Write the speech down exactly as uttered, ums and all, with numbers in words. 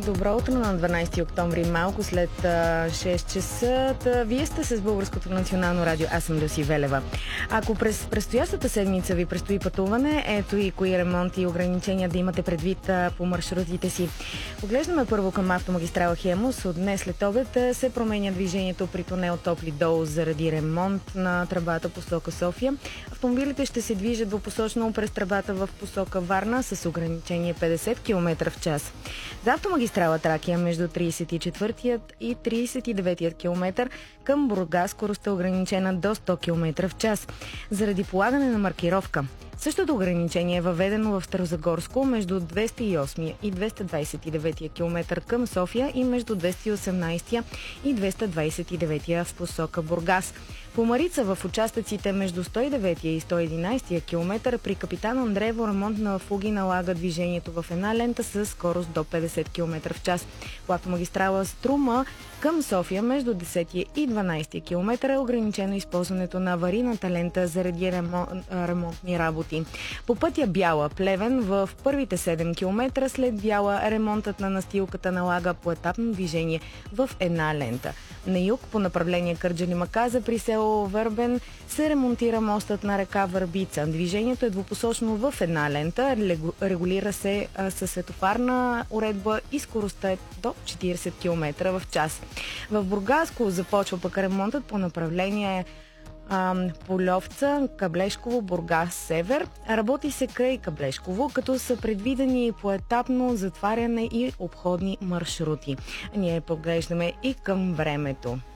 Добро утро на дванайсети октомври, малко след шест часа. Вие сте с Българското национално радио. Аз съм Люси Велева. Ако през предстоящата седмица ви предстои пътуване, ето и кои ремонти и ограничения да имате предвид по маршрутите си. Поглеждаме първо към автомагистрала Хемус. От днес след обед се променя движението при тунел Топли дол заради ремонт на тръбата посока София. Автомобилите ще се движат двупосочно през тръбата в посока Варна с ограничение петдесет километра в час. За автомагистрала Тракия между трийсет и четвърти и трийсет и девети километър към Бургас скоростта е ограничена до сто километра в час. Заради полагане на маркировка. Същото ограничение е въведено в Старозагорско между двеста и осми и двеста двайсет и девети километър към София и между двеста и осемнайсети и двеста двайсет и девети в посока Бургас. По Марица в участъците между сто и девети и сто и единайсети километър при Капитан Андреево ремонт на фуги налага движението в една лента с скорост до петдесет километра в час. По автомагистрала Струма към София между десети и дванайсети километър е ограничено използването на аварийната лента заради ремонт, ремонтни работи. По пътя Бяла Плевен в първите седем километра след Бяла ремонтът на настилката налага поетапно движение в една лента. На юг по направление Кърджали-Маказа при село Върбен се ремонтира мостът на река Върбица. Движението е двупосочно в една лента, регулира се а, със светофарна уредба и скоростта е до четирийсет километра в час. В Бургаско започва пък ремонтът по направление Половца, Каблешково, Бургас, Север. Работи се край Каблешково, като са предвидени поетапно затваряне и обходни маршрути. Ние поглеждаме и към времето.